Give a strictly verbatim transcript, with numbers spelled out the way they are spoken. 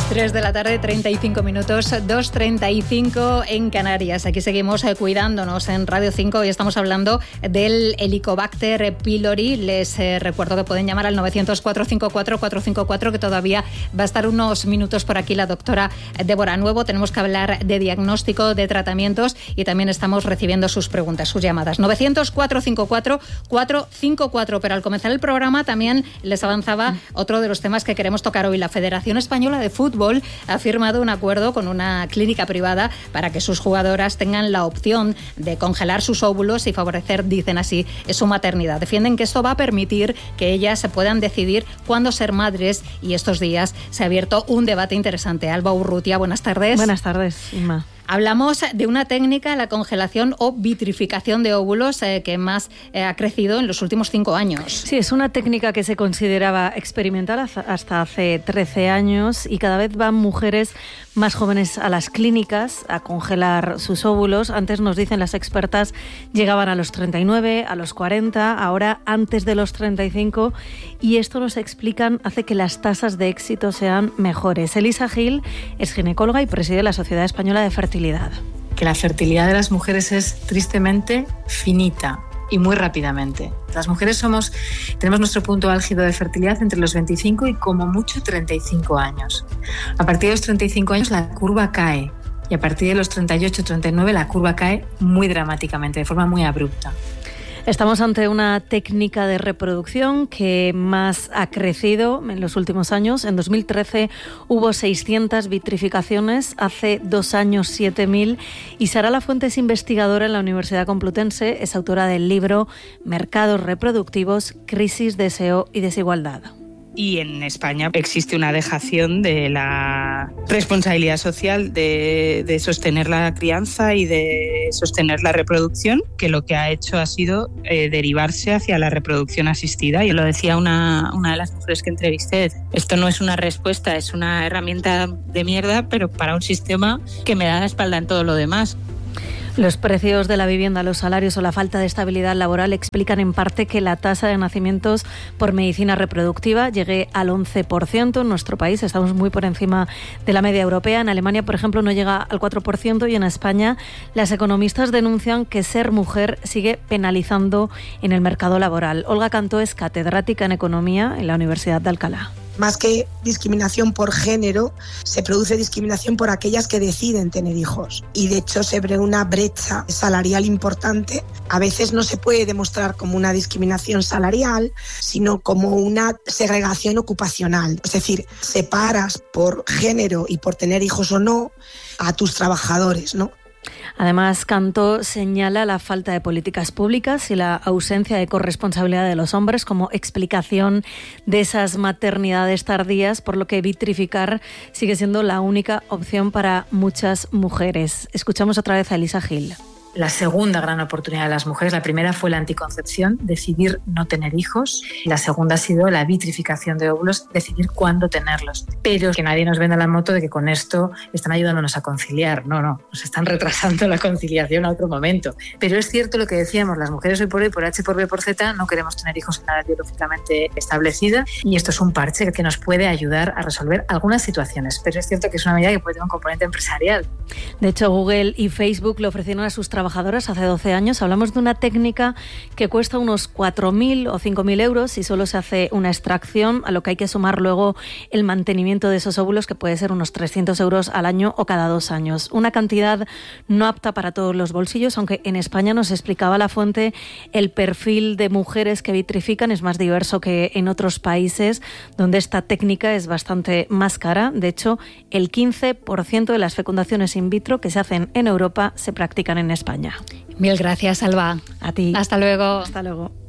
tres de la tarde, treinta y cinco minutos, dos treinta y cinco en Canarias. Aquí seguimos eh, cuidándonos en Radio cinco. Hoy estamos hablando del Helicobacter pylori. Les eh, recuerdo que pueden llamar al nueve cero cero, cuatro cinco cuatro, cuatro cinco cuatro, que todavía va a estar unos minutos por aquí la doctora Débora Nuevo. Tenemos que hablar de diagnóstico, de tratamientos y también estamos recibiendo sus preguntas, sus llamadas. nueve cero cero, cuatro cinco cuatro, cuatro cinco cuatro. Pero al comenzar el programa también les avanzaba otro de los temas que queremos tocar hoy. La Federación Española de Fútbol ha firmado un acuerdo con una clínica privada para que sus jugadoras tengan la opción de congelar sus óvulos y favorecer, dicen así, su maternidad. Defienden que esto va a permitir que ellas se puedan decidir cuándo ser madres y estos días se ha abierto un debate interesante. Alba Urrutia, buenas tardes. Buenas tardes, Inma. Hablamos de una técnica, la congelación o vitrificación de óvulos, eh, que más eh, ha crecido en los últimos cinco años. Sí, es una técnica que se consideraba experimental hasta hace trece años y cada vez van mujeres más jóvenes a las clínicas a congelar sus óvulos. Antes, nos dicen las expertas, llegaban a los treinta y nueve, a los cuarenta, ahora antes de los treinta y cinco, y esto, nos explican, hace que las tasas de éxito sean mejores. Elisa Gil es ginecóloga y preside la Sociedad Española de Fertilidad. Que la fertilidad de las mujeres es tristemente finita y muy rápidamente. Las mujeres somos, tenemos nuestro punto álgido de fertilidad entre los veinticinco y como mucho treinta y cinco años. A partir de los treinta y cinco años la curva cae y a partir de los treinta y ocho, treinta y nueve la curva cae muy dramáticamente, de forma muy abrupta. Estamos ante una técnica de reproducción que más ha crecido en los últimos años. En dos mil trece hubo seiscientas vitrificaciones, hace dos años siete mil. Y Sara Lafuente es investigadora en la Universidad Complutense, es autora del libro Mercados reproductivos, crisis, deseo y desigualdad. Y en España existe una dejación de la responsabilidad social de, de sostener la crianza y de sostener la reproducción, que lo que ha hecho ha sido eh, derivarse hacia la reproducción asistida. Y lo decía una, una de las mujeres que entrevisté, esto no es una respuesta, es una herramienta de mierda, pero para un sistema que me da la espalda en todo lo demás. Los precios de la vivienda, los salarios o la falta de estabilidad laboral explican en parte que la tasa de nacimientos por medicina reproductiva llegue al once por ciento en nuestro país. Estamos muy por encima de la media europea. En Alemania, por ejemplo, no llega al cuatro por ciento y en España las economistas denuncian que ser mujer sigue penalizando en el mercado laboral. Olga Cantó es catedrática en Economía en la Universidad de Alcalá. Más que discriminación por género, se produce discriminación por aquellas que deciden tener hijos. Y de hecho se ve una brecha salarial importante. A veces no se puede demostrar como una discriminación salarial, sino como una segregación ocupacional. Es decir, separas por género y por tener hijos o no a tus trabajadores, ¿no? Además, Cantó señala la falta de políticas públicas y la ausencia de corresponsabilidad de los hombres como explicación de esas maternidades tardías, por lo que vitrificar sigue siendo la única opción para muchas mujeres. Escuchamos otra vez a Elisa Gil. La segunda gran oportunidad de las mujeres, la primera fue la anticoncepción, decidir no tener hijos. La segunda ha sido la vitrificación de óvulos, decidir cuándo tenerlos. Pero que nadie nos venda la moto de que con esto están ayudándonos a conciliar. No, no, nos están retrasando la conciliación a otro momento. Pero es cierto lo que decíamos, las mujeres hoy por hoy, por H, por B, por Z, no queremos tener hijos en la edad biológicamente establecida y esto es un parche que nos puede ayudar a resolver algunas situaciones. Pero es cierto que es una medida que puede tener un componente empresarial. De hecho, Google y Facebook le ofrecieron a sus trabajadores hace doce años. Hablamos de una técnica que cuesta unos cuatro mil o cinco mil euros y solo se hace una extracción, a lo que hay que sumar luego el mantenimiento de esos óvulos, que puede ser unos trescientos euros al año o cada dos años. Una cantidad no apta para todos los bolsillos, aunque en España, nos explicaba Lafuente, el perfil de mujeres que vitrifican es más diverso que en otros países donde esta técnica es bastante más cara. De hecho, el quince por ciento de las fecundaciones in vitro que se hacen en Europa se practican en España. Mil gracias, Alba. A ti. Hasta luego. Hasta luego.